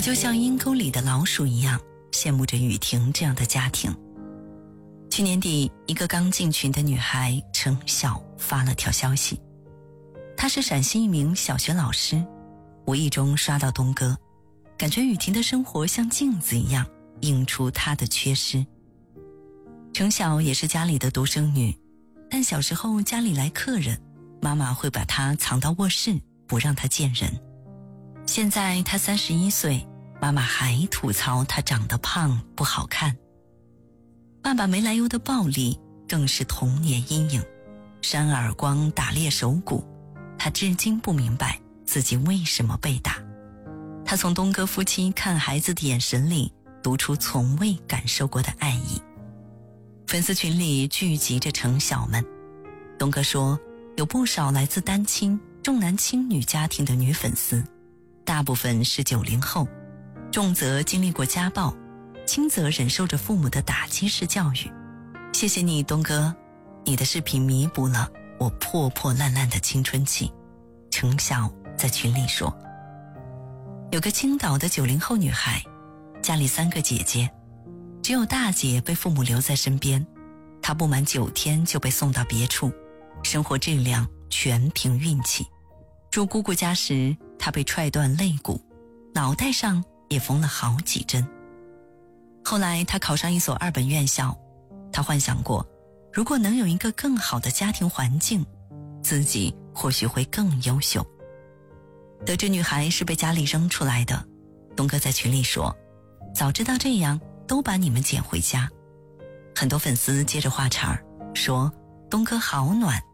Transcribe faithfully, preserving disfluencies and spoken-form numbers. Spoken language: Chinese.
就像阴沟里的老鼠一样，羡慕着雨婷这样的家庭。去年底，一个刚进群的女孩程晓发了条消息，她是陕西一名小学老师，无意中刷到东哥，感觉雨婷的生活像镜子一样，映出她的缺失。程晓也是家里的独生女，但小时候家里来客人，妈妈会把她藏到卧室，不让她见人。现在她三十一岁，妈妈还吐槽她长得胖不好看。爸爸没来由的暴力更是童年阴影，扇耳光打裂手骨，她至今不明白自己为什么被打。她从东哥夫妻看孩子的眼神里读出从未感受过的爱意。粉丝群里聚集着程晓们，东哥说有不少来自单亲重男轻女家庭的女粉丝，大部分是九零后，重则经历过家暴，轻则忍受着父母的打击式教育。谢谢你东哥，你的视频弥补了我破破烂烂的青春期。程晓在群里说，有个青岛的九零后女孩，家里三个姐姐，只有大姐被父母留在身边，她不满九天就被送到别处，生活质量全凭运气。住姑姑家时，她被踹断肋骨，脑袋上也缝了好几针。后来她考上一所二本院校，她幻想过，如果能有一个更好的家庭环境，自己或许会更优秀。得知女孩是被家里扔出来的，东哥在群里说，早知道这样都把你们捡回家。很多粉丝接着话茬儿说，东哥好暖，